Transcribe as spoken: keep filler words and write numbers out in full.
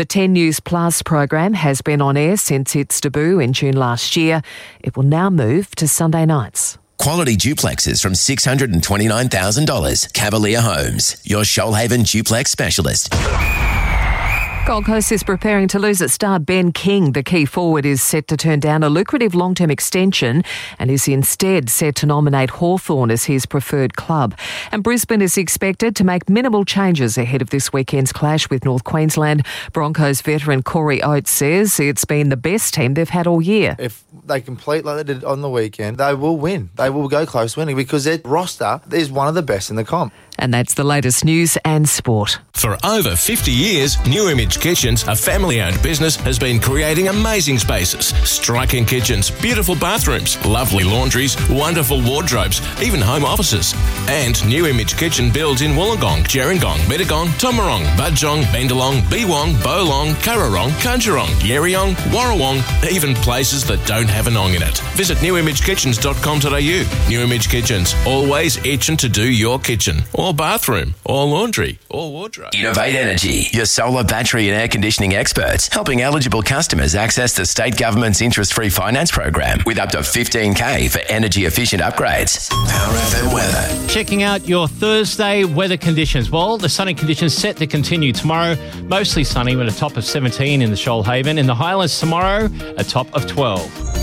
The ten News Plus program has been on air since its debut in June last year. It will now move to Sunday nights. Quality duplexes from six hundred twenty-nine thousand dollars. Cavalier Homes, your Shoalhaven duplex specialist. Gold Coast is preparing to lose its star Ben King. The key forward is set to turn down a lucrative long-term extension and is instead set to nominate Hawthorn as his preferred club. And Brisbane is expected to make minimal changes ahead of this weekend's clash with North Queensland. Broncos veteran Corey Oates says it's been the best team they've had all year. If they complete like they did on the weekend, they will win. They will go close winning because their roster is one of the best in the comp. And that's the latest news and sport. For over fifty years, New Image Kitchens, a family-owned business, has been creating amazing spaces, striking kitchens, beautiful bathrooms, lovely laundries, wonderful wardrobes, even home offices. And New Image Kitchen builds in Wollongong, Gerringong, Mittagong, Tomarong, Budgong, Bendalong, Beewong, Bolong, Currarong, Kunjarong, Yerriong, Warrawong, even places that don't have an ong in it. Visit new image kitchens dot com dot a u. New Image Kitchens, always itching to do your kitchen, or bathroom, or laundry, or wardrobe. Innovate Energy, your solar, battery and air conditioning experts, helping eligible customers access the state government's interest-free finance program with up to fifteen K for energy-efficient upgrades. Power F M weather. Checking out your Thursday weather conditions. Well, the sunny conditions set to continue tomorrow. Mostly sunny with a top of seventeen in the Shoalhaven. In the Highlands tomorrow, a top of twelve.